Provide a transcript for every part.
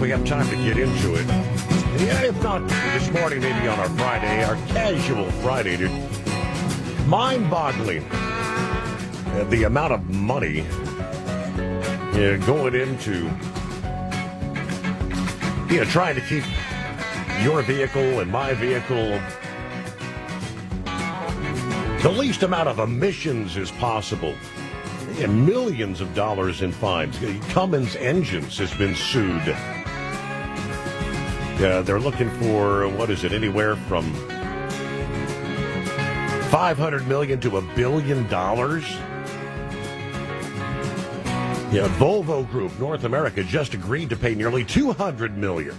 we have time to get into it. Yeah, if not this morning, maybe on our Friday, our casual Friday, dude. Mind-boggling. The amount of money going into trying to keep your vehicle and my vehicle the least amount of emissions as possible. And millions of dollars in fines. Cummins Engines has been sued. They're looking for, anywhere from $500 million to $1 billion. Volvo Group, North America, just agreed to pay nearly $200 million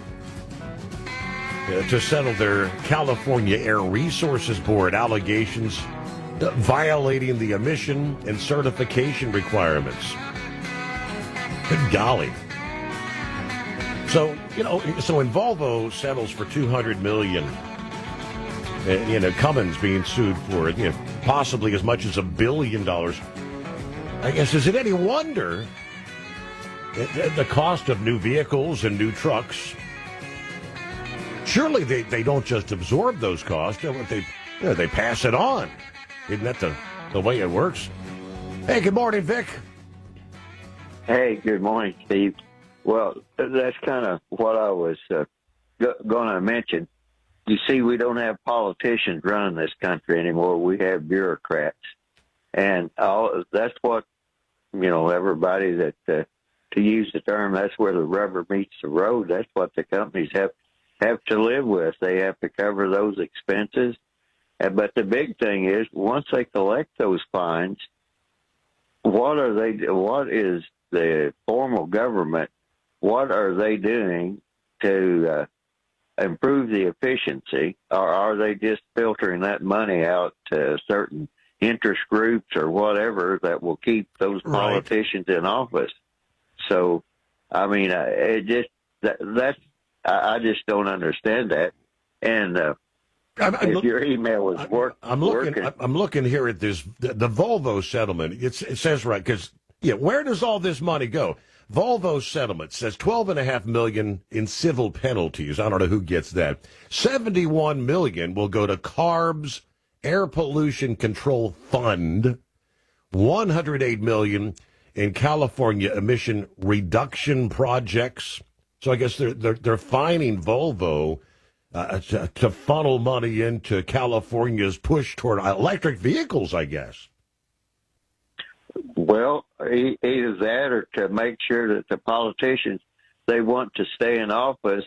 to settle their California Air Resources Board allegations violating the emission and certification requirements. Good golly. So when Volvo settles for $200 million, Cummins being sued for possibly as much as $1 billion, I guess, is it any wonder the cost of new vehicles and new trucks? Surely they don't just absorb those costs, they pass it on. Isn't that the way it works? Hey, good morning, Vic. Hey, good morning, Steve. Well, that's kind of what I was going to mention. You see, we don't have politicians running this country anymore. We have bureaucrats. And that's what, everybody that, to use the term, that's where the rubber meets the road. That's what the companies have to live with. They have to cover those expenses. But the big thing is, once they collect those fines, what is the formal government, what are they doing to improve the efficiency? Or are they just filtering that money out to certain interest groups or whatever that will keep those politicians in office? So, I mean, I just don't understand that. And if your email was working. I'm looking here at this, the Volvo settlement. It says right, because, where does all this money go? Volvo settlement says $12.5 million in civil penalties. I don't know who gets that. $71 million will go to CARB's Air Pollution Control Fund. $108 million in California emission reduction projects. So I guess they're fining Volvo to funnel money into California's push toward electric vehicles, I guess. Well, either that or to make sure that the politicians they want to stay in office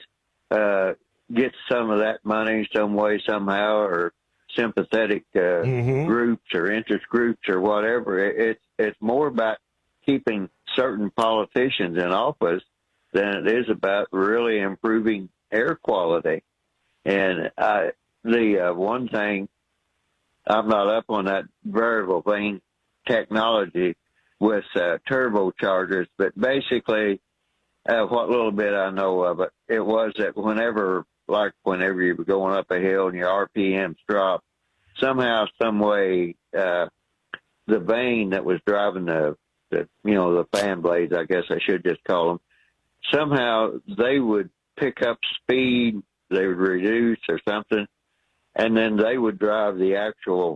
get some of that money some way, somehow, or sympathetic groups or interest groups or whatever. It's more about keeping certain politicians in office than it is about really improving air quality. And the one thing, I'm not up on that variable vane technology with turbochargers, but basically what little bit I know of it was that whenever you were going up a hill and your RPMs drop, somehow, some way, the vane that was driving the fan blades, I guess I should just call them, somehow they would pick up speed, they would reduce or something, and then they would drive the actual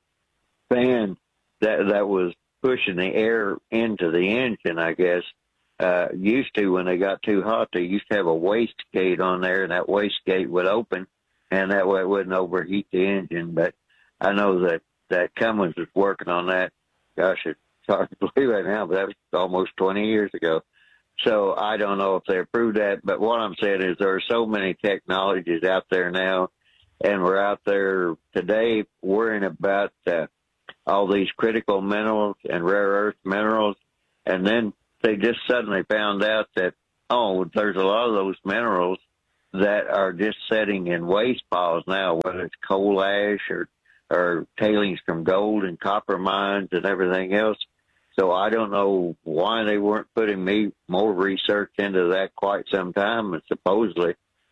fan that was pushing the air into the engine, I guess. Used to, when they got too hot, they used to have a wastegate on there, and that wastegate would open, and that way it wouldn't overheat the engine. But I know that Cummins was working on that. Gosh, it's hard to believe it now, but that was almost 20 years ago. So I don't know if they approved that, but what I'm saying is there are so many technologies out there now, and we're out there today worrying about all these critical minerals and rare earth minerals, and then they just suddenly found out that, there's a lot of those minerals that are just sitting in waste piles now, whether it's coal ash or tailings from gold and copper mines and everything else. So I don't know why they weren't putting more research into that quite some time. And supposedly,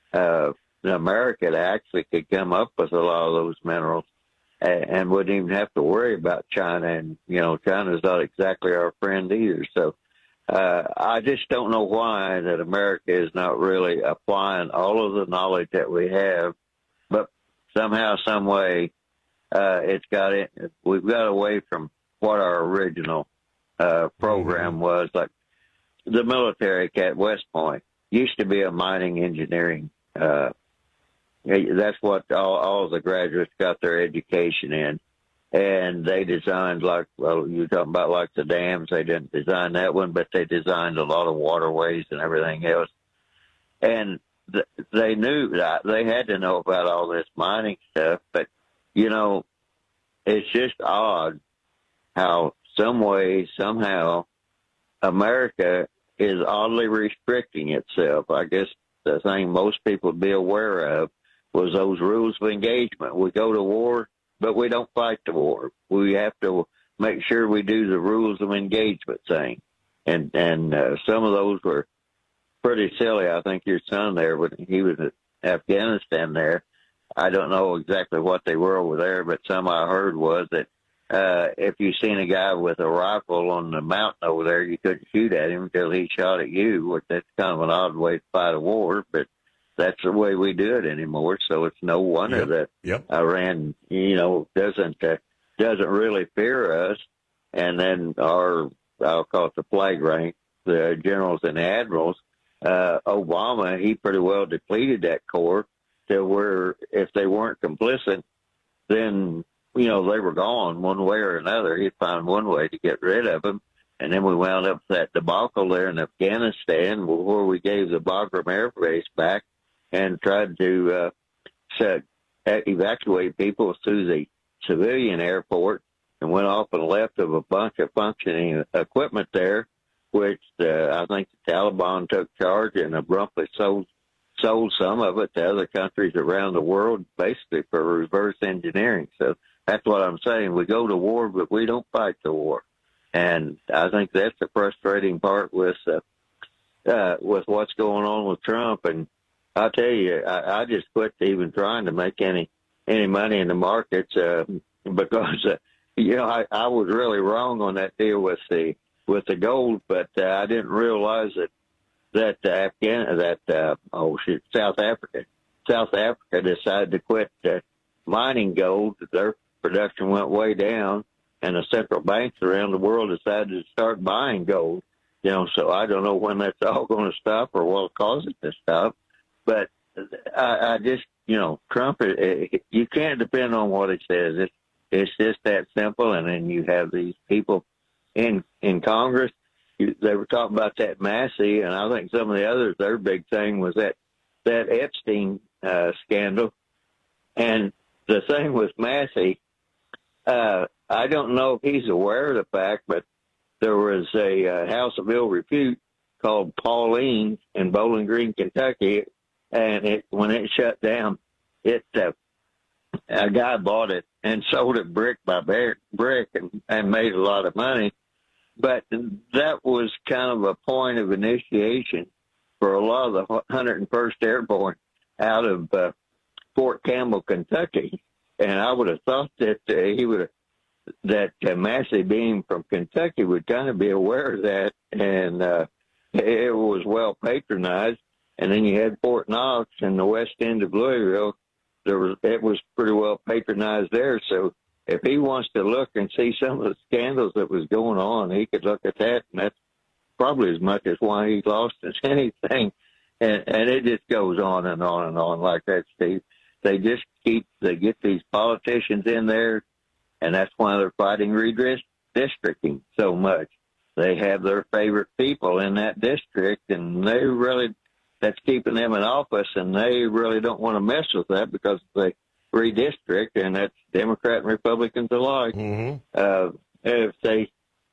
America actually could come up with a lot of those minerals and wouldn't even have to worry about China. And, China's not exactly our friend either. So I just don't know why that America is not really applying all of the knowledge that we have, but somehow, some way, it's got it. We've got away from what our original program was. Like the military at West Point used to be a mining engineering. That's what all the graduates got their education in. And they designed, like, well, you're talking about like the dams. They didn't design that one, but they designed a lot of waterways and everything else. And they knew that they had to know about all this mining stuff. But, you know, it's just odd how some way, somehow, America is oddly restricting itself. I guess the thing most people would be aware of was those rules of engagement. We go to war, but we don't fight the war. We have to make sure we do the rules of engagement thing. And some of those were pretty silly. I think your son there, when he was in Afghanistan there, I don't know exactly what they were over there, but some I heard was that if you seen a guy with a rifle on the mountain over there, you couldn't shoot at him until he shot at you, which that's kind of an odd way to fight a war, but that's the way we do it anymore. So it's no wonder that Iran, you know, doesn't really fear us. And then I'll call it the flag rank, the generals and admirals, Obama, he pretty well depleted that corps to where if they weren't complicit, then, you know, they were gone one way or another. He'd find one way to get rid of them. And then we wound up with that debacle there in Afghanistan where we gave the Bagram Air Base back and tried to evacuate people through the civilian airport and went off and left of a bunch of functioning equipment there, which I think the Taliban took charge and abruptly sold some of it to other countries around the world, basically for reverse engineering. So that's what I'm saying. We go to war, but we don't fight the war. And I think that's the frustrating part with what's going on with Trump. And I'll tell you, I just quit even trying to make any money in the markets because you know I was really wrong on that deal with the gold, but I didn't realize that South Africa decided to quit mining gold. Their production went way down, and the central banks around the world decided to start buying gold. You know, so I don't know when that's all going to stop or what will cause it to stop. But I just, you know, Trump, you can't depend on what he says. It's just that simple. And then you have these people in Congress. They were talking about that Massey, and I think some of the others, their big thing was that Epstein scandal. And the thing with Massey, I don't know if he's aware of the fact, but there was a House of Ill Repute called Pauline in Bowling Green, Kentucky, and when it shut down, a guy bought it and sold it brick by brick and made a lot of money. But that was kind of a point of initiation for a lot of the 101st Airborne out of Fort Campbell, Kentucky. And I would have thought that Massey being from Kentucky would kind of be aware of that, and it was well patronized. And then you had Fort Knox in the west end of Louisville. It was pretty well patronized there. So if he wants to look and see some of the scandals that was going on, he could look at that, and that's probably as much as why he lost as anything. And it just goes on and on and on like that, Steve. They get these politicians in there, and that's why they're fighting redistricting so much. They have their favorite people in that district, and that's keeping them in office, and they really don't want to mess with that because they redistrict, and that's Democrat and Republicans alike. Mm-hmm. If they,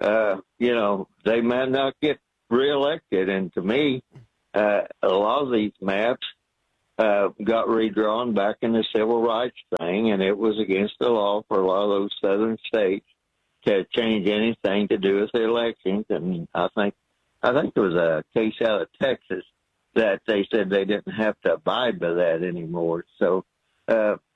they may not get reelected, and to me, a lot of these maps got redrawn back in the civil rights thing, and it was against the law for a lot of those southern states to change anything to do with the elections. And I think there was a case out of Texas that they said they didn't have to abide by that anymore. So,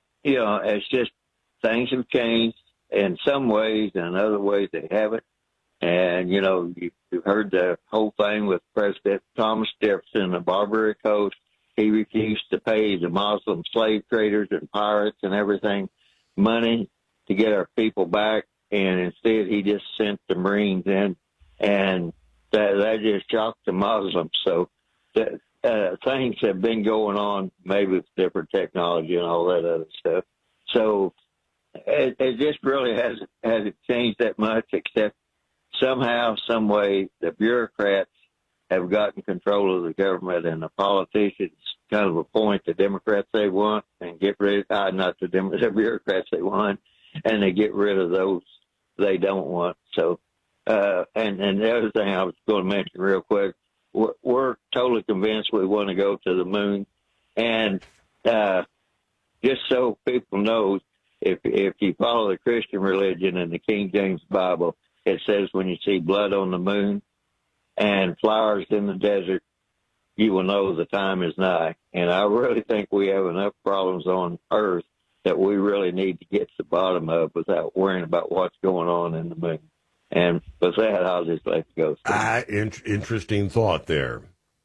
it's just things have changed in some ways, and in other ways they haven't. And, you've heard the whole thing with President Thomas Jefferson, the Barbary Coast. He refused to pay the Muslim slave traders and pirates and everything money to get our people back. And instead, he just sent the Marines in, and that just shocked the Muslims. So things have been going on, maybe with different technology and all that other stuff. So it just really hasn't changed that much, except somehow, some way, the bureaucrats have gotten control of the government, and the politicians kind of appoint the Democrats they want and get rid of, not the bureaucrats they want, and they get rid of those they don't want. So, and the other thing I was going to mention real quick, we're totally convinced we want to go to the moon. And just so people know, if you follow the Christian religion and the King James Bible, it says when you see blood on the moon and flowers in the desert, you will know the time is nigh. And I really think we have enough problems on Earth that we really need to get to the bottom of without worrying about what's going on in the moon. And with that, I'll just let you go. Interesting thought there.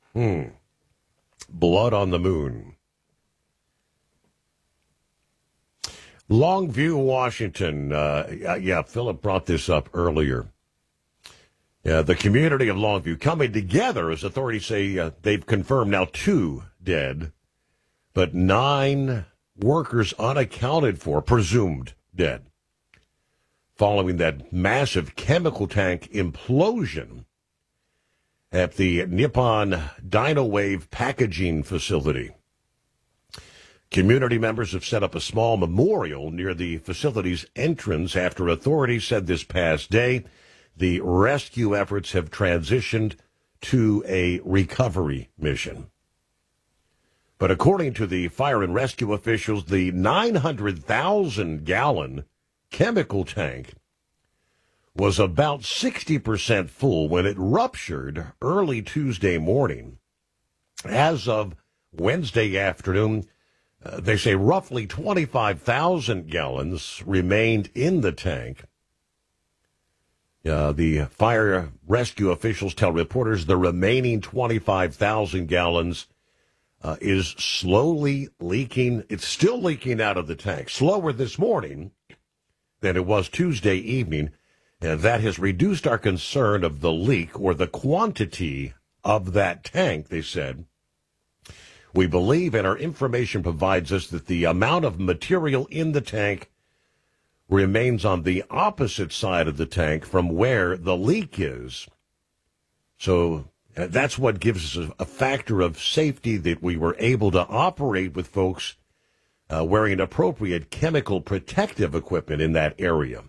Blood on the moon. Longview, Washington. Philip brought this up earlier. The community of Longview coming together, as authorities say they've confirmed now 2 dead, but 9 workers unaccounted for, presumed dead, following that massive chemical tank implosion at the Nippon Dynawave packaging facility. Community members have set up a small memorial near the facility's entrance after authorities said this past day the rescue efforts have transitioned to a recovery mission. But according to the fire and rescue officials, the 900,000-gallon chemical tank was about 60% full when it ruptured early Tuesday morning. As of Wednesday afternoon, they say roughly 25,000 gallons remained in the tank. The fire rescue officials tell reporters the remaining 25,000 gallons is slowly leaking. It's still leaking out of the tank, slower this morning than it was Tuesday evening. And that has reduced our concern of the leak or the quantity of that tank, they said. We believe, and our information provides us, that the amount of material in the tank remains on the opposite side of the tank from where the leak is. So that's what gives us a factor of safety, that we were able to operate with folks wearing appropriate chemical protective equipment in that area.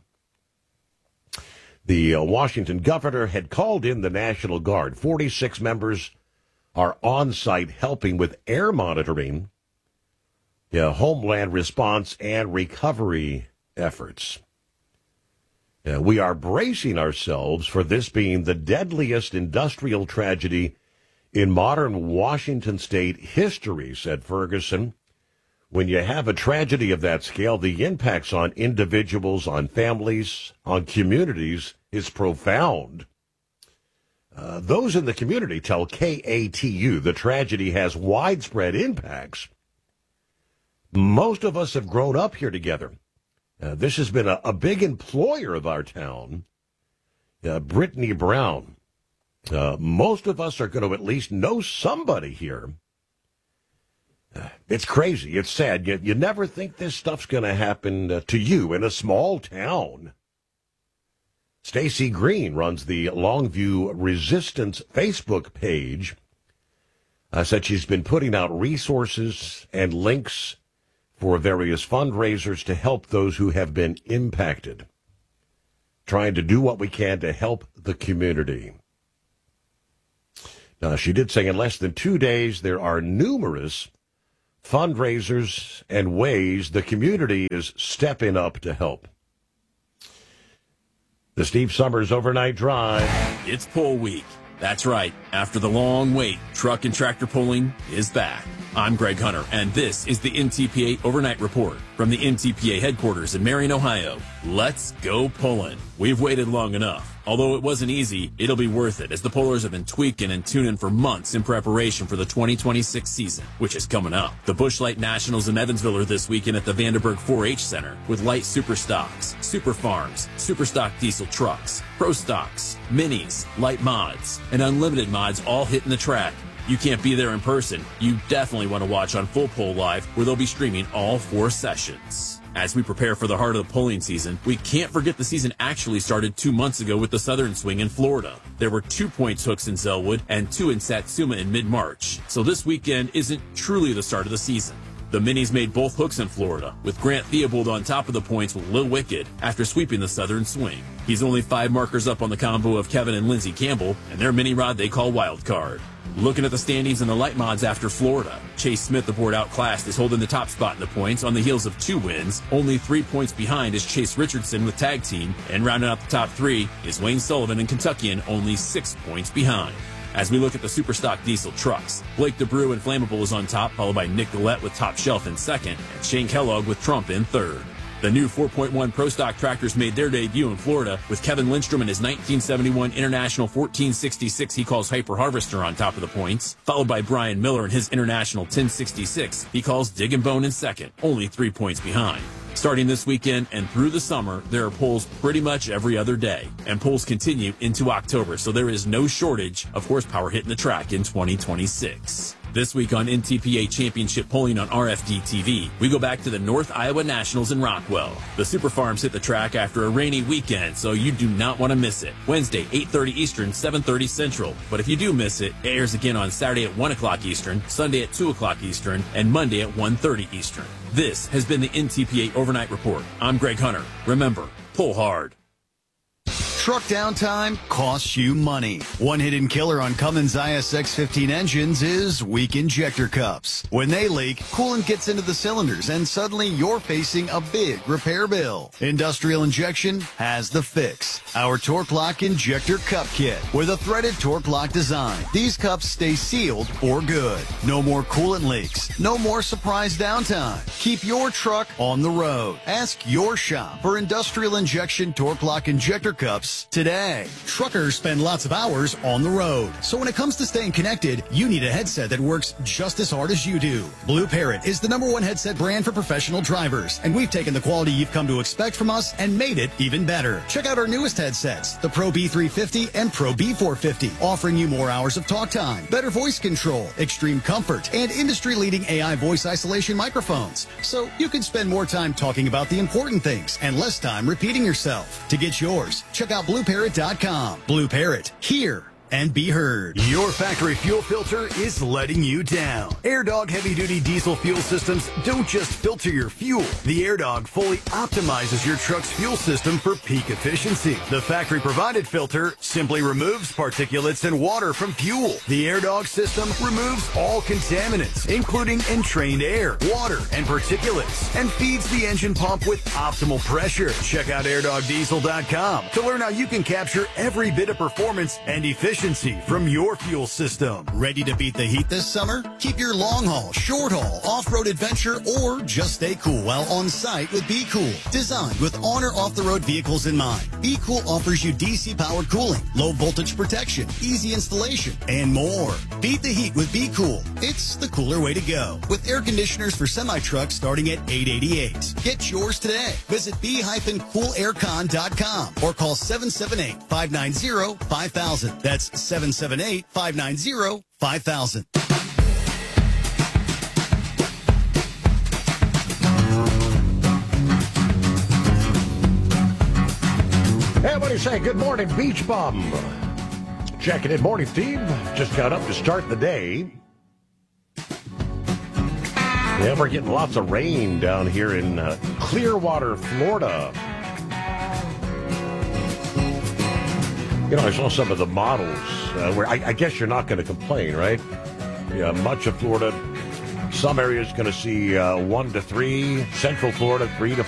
The Washington governor had called in the National Guard. 46 members are on site helping with air monitoring, homeland response, and recovery efforts. We are bracing ourselves for this being the deadliest industrial tragedy in modern Washington state history, said Ferguson. When you have a tragedy of that scale, the impacts on individuals, on families, on communities is profound. Those in the community tell KATU the tragedy has widespread impacts. Most of us have grown up here together. This has been a big employer of our town, Brittany Brown. Most of us are going to at least know somebody here. It's crazy. It's sad. You never think this stuff's going to happen to you in a small town. Stacy Green runs the Longview Resistance Facebook page. Said she's been putting out resources and links for various fundraisers to help those who have been impacted. Trying to do what we can to help the community. Now, she did say in less than 2 days there are numerous fundraisers and ways the community is stepping up to help. The Steve Summers Overnight Drive. It's poll week. That's right. After the long wait, truck and tractor pulling is back. I'm Greg Hunter, and this is the NTPA Overnight Report from the NTPA headquarters in Marion, Ohio. Let's go pulling. We've waited long enough. Although it wasn't easy, it'll be worth it, as the pullers have been tweaking and tuning for months in preparation for the 2026 season, which is coming up. The Busch Light Nationals in Evansville are this weekend at the Vanderburg 4-H Center, with light super stocks, super farms, super stock diesel trucks, pro stocks, minis, light mods, and unlimited mods all hitting the track. You can't be there in person. You definitely want to watch on Full Pull Live, where they'll be streaming all 4 sessions. As we prepare for the heart of the pulling season, we can't forget the season actually started 2 months ago with the Southern Swing in Florida. There were 2 points hooks in Zellwood and 2 in Satsuma in mid-March. So this weekend isn't truly the start of the season. The Minis made both hooks in Florida, with Grant Theobald on top of the points with Lil Wicked after sweeping the Southern Swing. He's only 5 markers up on the combo of Kevin and Lindsey Campbell and their mini rod they call Wild Card. Looking at the standings in the light mods after Florida, Chase Smith aboard Outclassed is holding the top spot in the points on the heels of 2 wins. Only 3 points behind is Chase Richardson with Tag Team, and rounding out the top 3 is Wayne Sullivan and Kentuckian, only 6 points behind. As we look at the Superstock diesel trucks, Blake DeBrew and Flammable is on top, followed by Nick Gillette with Top Shelf in second, and Shane Kellogg with Trump in third. The new 4.1 Pro Stock tractors made their debut in Florida, with Kevin Lindstrom and his 1971 International 1466 he calls Hyper Harvester on top of the points, followed by Brian Miller and his International 1066 he calls Dig and Bone in second, only 3 points behind. Starting this weekend and through the summer, there are pulls pretty much every other day, and pulls continue into October, so there is no shortage of horsepower hitting the track in 2026. This week on NTPA Championship Pulling on RFD TV, we go back to the North Iowa Nationals in Rockwell. The Super Farms hit the track after a rainy weekend, so you do not want to miss it. Wednesday, 8:30 Eastern, 7:30 Central. But if you do miss it, it airs again on Saturday at 1 o'clock Eastern, Sunday at 2 o'clock Eastern, and Monday at 1:30 Eastern. This has been the NTPA Overnight Report. I'm Greg Hunter. Remember, pull hard. Truck downtime costs you money. One hidden killer on Cummins ISX-15 engines is weak injector cups. When they leak, coolant gets into the cylinders and suddenly you're facing a big repair bill. Industrial Injection has the fix. Our Torque Lock Injector Cup Kit with a threaded Torque Lock design. These cups stay sealed for good. No more coolant leaks. No more surprise downtime. Keep your truck on the road. Ask your shop for Industrial Injection Torque Lock Injector Cups today. Truckers spend lots of hours on the road, so when it comes to staying connected, you need a headset that works just as hard as you do. Blue Parrot is the #1 headset brand for professional drivers, and we've taken the quality you've come to expect from us and made it even better. Check out our newest headsets, the Pro B350 and Pro B450, offering you more hours of talk time, better voice control, extreme comfort, and industry-leading AI voice isolation microphones, so you can spend more time talking about the important things and less time repeating yourself. To get yours, check out BlueParrot.com. Blue Parrot, hear and be heard. Your factory fuel filter is letting you down. AirDog heavy-duty diesel fuel systems don't just filter your fuel. The AirDog fully optimizes your truck's fuel system for peak efficiency. The factory-provided filter simply removes particulates and water from fuel. The AirDog system removes all contaminants, including entrained air, water, and particulates, and feeds the engine pump with optimal pressure. Check out AirDogDiesel.com to learn how you can capture every bit of performance and efficiency from your fuel system. Ready to beat the heat this summer? Keep your long haul, short haul, off-road adventure, or just stay cool while on site with Be Cool. Designed with on or off-the-road vehicles in mind, Be Cool offers you DC-powered cooling, low voltage protection, easy installation, and more. Beat the heat with Be Cool. It's the cooler way to go. With air conditioners for semi-trucks starting at $888. Get yours today. Visit b-coolaircon.com or call 778-590-5000. That's 778-590-5000. Hey, what do you say? Good morning, Beach Bum. Checking in. Morning, Steve. Just got up to start the day. Yeah, we're getting lots of rain down here in Clearwater, Florida. You know, I saw some of the models where I guess you're not going to complain, right? Yeah, much of Florida, some areas going to see 1 to 3, Central Florida 3 to